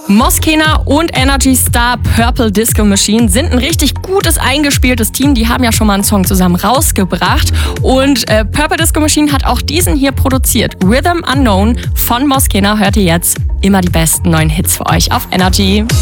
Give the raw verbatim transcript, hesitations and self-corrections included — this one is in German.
Moskena und Energy Star Purple Disco Machine sind ein richtig gutes, eingespieltes Team. Die haben ja schon mal einen Song zusammen rausgebracht. Und äh, Purple Disco Machine hat auch diesen hier produziert. Rhythm Unknown von Moskena hört ihr jetzt. Immer die besten neuen Hits für euch auf Energy.